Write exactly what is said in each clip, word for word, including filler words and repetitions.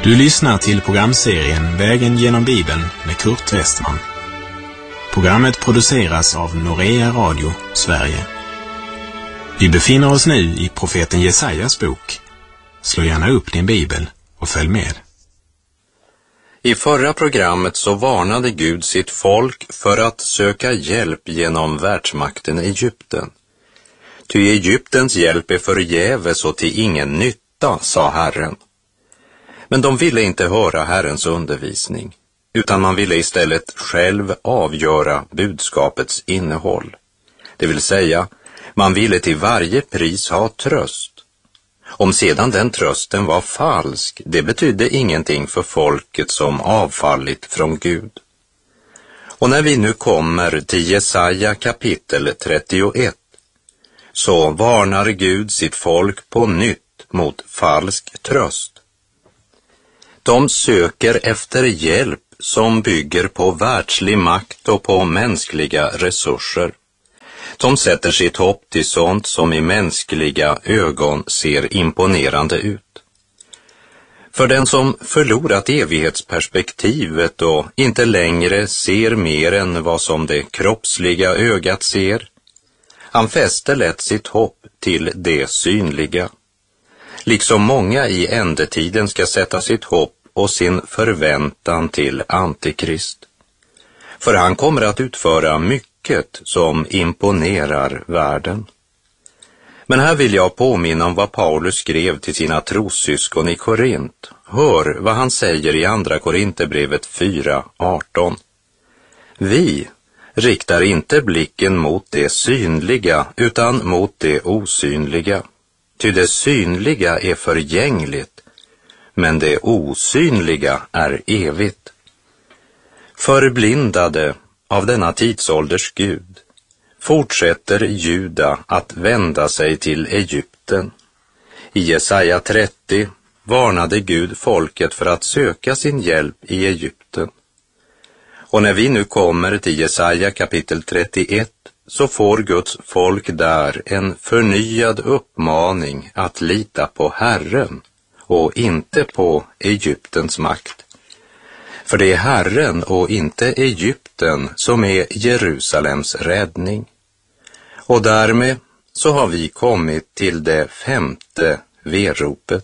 Du lyssnar till programserien Vägen genom Bibeln med Kurt Westman. Programmet produceras av Norea Radio, Sverige. Vi befinner oss nu i profeten Jesajas bok. Slå gärna upp din bibel och följ med. I förra programmet så varnade Gud sitt folk för att söka hjälp genom världsmakten Egypten. Ty Egyptens hjälp är förgäves och till ingen nytta, sa Herren. Men de ville inte höra Herrens undervisning, utan man ville istället själv avgöra budskapets innehåll. Det vill säga, man ville till varje pris ha tröst. Om sedan den trösten var falsk, det betydde ingenting för folket som avfallit från Gud. Och när vi nu kommer till Jesaja kapitel trettioett, så varnar Gud sitt folk på nytt mot falsk tröst. De söker efter hjälp som bygger på världslig makt och på mänskliga resurser. De sätter sitt hopp till sånt som i mänskliga ögon ser imponerande ut. För den som förlorat evighetsperspektivet och inte längre ser mer än vad som det kroppsliga ögat ser, han fäster lätt sitt hopp till det synliga. Liksom många i ändetiden ska sätta sitt hopp och sin förväntan till Antikrist. För han kommer att utföra mycket som imponerar världen. Men här vill jag påminna om vad Paulus skrev till sina trossyskon i Korint. Hör vad han säger i andra Korinthierbrevet fyra arton. Vi riktar inte blicken mot det synliga utan mot det osynliga. Ty det synliga är förgängligt, men det osynliga är evigt. Förblindade av denna tidsålders Gud fortsätter Juda att vända sig till Egypten. I Jesaja trettio varnade Gud folket för att söka sin hjälp i Egypten. Och när vi nu kommer till Jesaja kapitel trettioett så får Guds folk där en förnyad uppmaning att lita på Herren och inte på Egyptens makt. För det är Herren och inte Egypten som är Jerusalems räddning. Och därmed så har vi kommit till det femte veropet.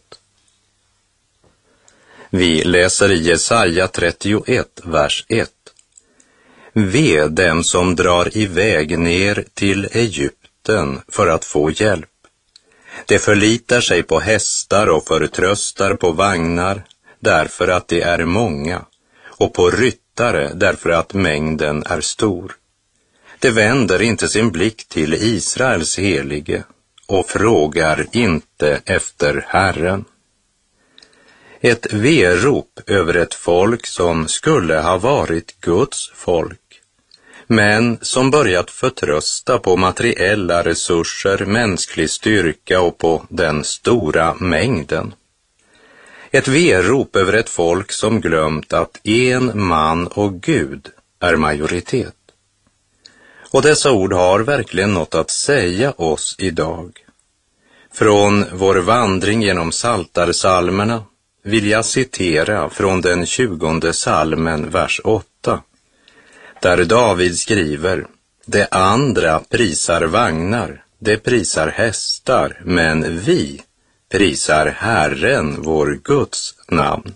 Vi läser i Jesaja trettioett, vers ett. Ve dem som drar iväg ner till Egypten för att få hjälp. De förlitar sig på hästar och förtröstar på vagnar därför att de är många, och på ryttare därför att mängden är stor. De vänder inte sin blick till Israels helige och frågar inte efter Herren. Ett verop över ett folk som skulle ha varit Guds folk, men som börjat förtrösta på materiella resurser, mänsklig styrka och på den stora mängden. Ett verop över ett folk som glömt att en man och Gud är majoritet. Och dessa ord har verkligen något att säga oss idag. Från vår vandring genom Psaltarpsalmerna vill jag citera från den tjugonde psalmen, vers åtta. Där David skriver: det andra prisar vagnar, det prisar hästar, men vi prisar Herren, vår Guds namn.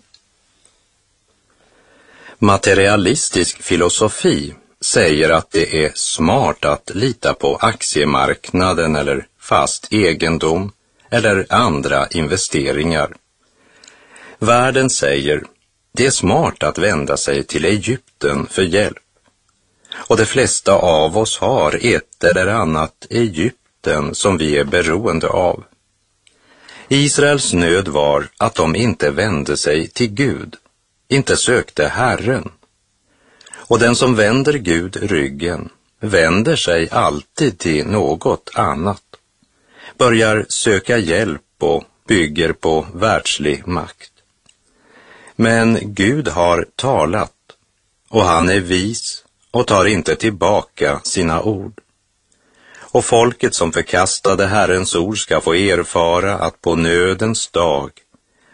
Materialistisk filosofi säger att det är smart att lita på aktiemarknaden eller fast egendom eller andra investeringar. Världen säger det är smart att vända sig till Egypten för hjälp. Och de flesta av oss har ett eller annat Egypten som vi är beroende av. Israels nöd var att de inte vände sig till Gud, inte sökte Herren. Och den som vänder Gud ryggen vänder sig alltid till något annat, börjar söka hjälp och bygger på världslig makt. Men Gud har talat, och han är vis och tar inte tillbaka sina ord. Och folket som förkastade Herrens ord ska få erfara att på nödens dag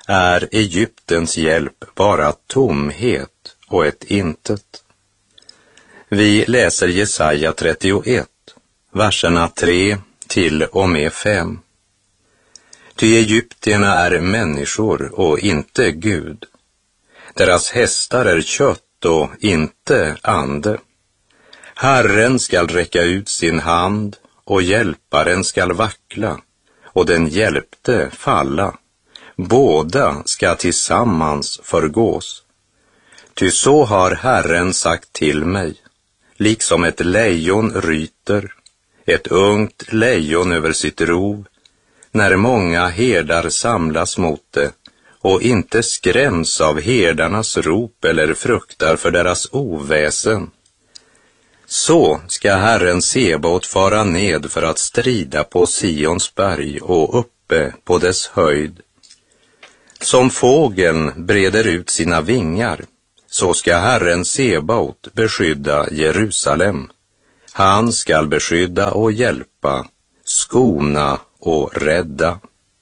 är Egyptens hjälp bara tomhet och ett intet. Vi läser Jesaja trettioett, verserna tre till och med fem. Ty egyptierna är människor och inte Gud. Deras hästar är kött och inte ande. Herren skall räcka ut sin hand och hjälparen skall vackla och den hjälpte falla. Båda ska tillsammans förgås. Ty så har Herren sagt till mig, liksom ett lejon ryter, ett ungt lejon över sitt rov, när många herdar samlas mot det och inte skräms av herdarnas rop eller fruktar för deras oväsen. Så ska Herren Sebaot fara ned för att strida på Sions berg och uppe på dess höjd. Som fågeln breder ut sina vingar, så ska Herren Sebaot beskydda Jerusalem. Han skall beskydda och hjälpa, skona och rädda.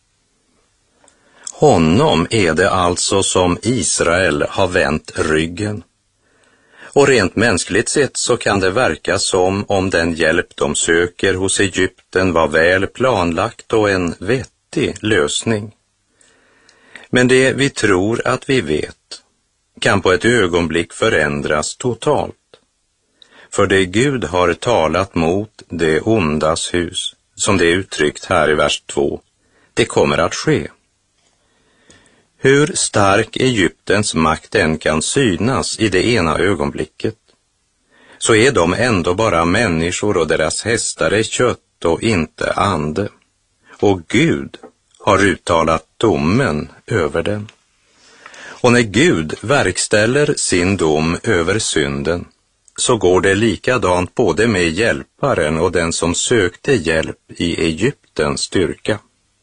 Honom är det alltså som Israel har vänt ryggen. Och rent mänskligt sett så kan det verka som om den hjälp de söker hos Egypten var väl planlagt och en vettig lösning. Men det vi tror att vi vet kan på ett ögonblick förändras totalt. För det Gud har talat mot det ondas hus, som det är uttryckt här i vers två, det kommer att ske. Hur stark Egyptens makt än kan synas i det ena ögonblicket, så är de ändå bara människor och deras hästar är kött och inte ande. Och Gud har uttalat domen över den. Och när Gud verkställer sin dom över synden, så går det likadant både med hjälparen och den som sökte hjälp i Egyptens styrka.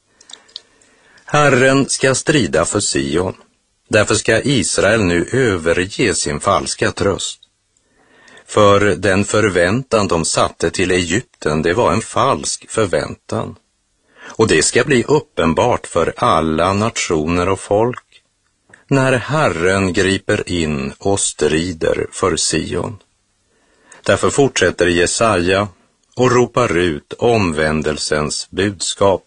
Herren ska strida för Sion, därför ska Israel nu överge sin falska tröst. För den förväntan de satte till Egypten, det var en falsk förväntan. Och det ska bli uppenbart för alla nationer och folk, när Herren griper in och strider för Sion. Därför fortsätter Jesaja och ropar ut omvändelsens budskap.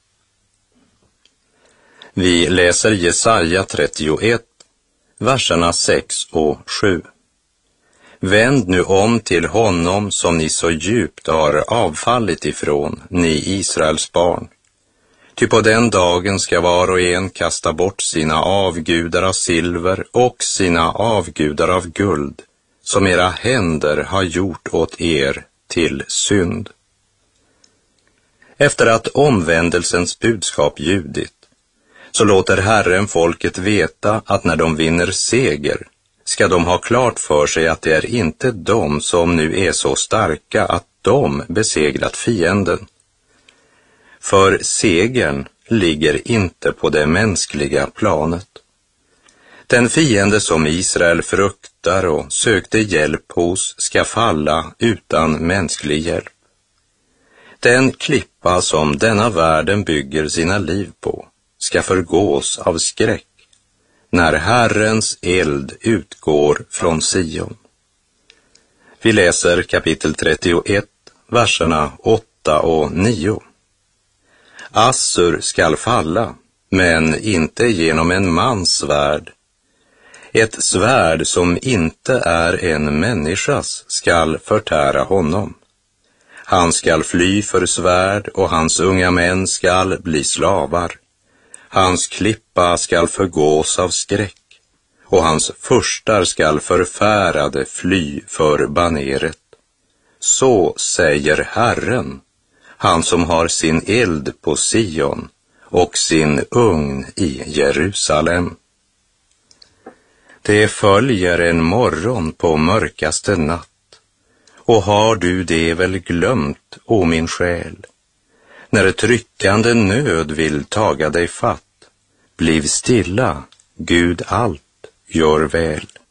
Vi läser Jesaja trettioett, verserna sex och sju. Vänd nu om till honom som ni så djupt har avfallit ifrån, ni Israels barn. Ty på den dagen ska var och en kasta bort sina avgudar av silver och sina avgudar av guld, som era händer har gjort åt er till synd. Efter att omvändelsens budskap ljudit, så låter Herren folket veta att när de vinner seger, ska de ha klart för sig att det är inte de som nu är så starka att de besegrat fienden. För segern ligger inte på det mänskliga planet. Den fiende som Israel fruktar och sökte hjälp hos ska falla utan mänsklig hjälp. Den klippa som denna världen bygger sina liv på ska förgås av skräck när Herrens eld utgår från Sion. Vi läser kapitel trettioett, verserna åtta och nio. Assur skall falla, men inte genom en mans svärd. Ett svärd som inte är en människas skall förtära honom. Han skall fly för svärd och hans unga män skall bli slavar. Hans klippa skall förgås av skräck och hans furstar skall förfärade fly för baneret. Så säger Herren, han som har sin eld på Sion och sin ugn i Jerusalem. Det följer en morgon på mörkaste natt, och har du det väl glömt, o min själ? När tryckande nöd vill taga dig fatt, bliv stilla, Gud allt gör väl.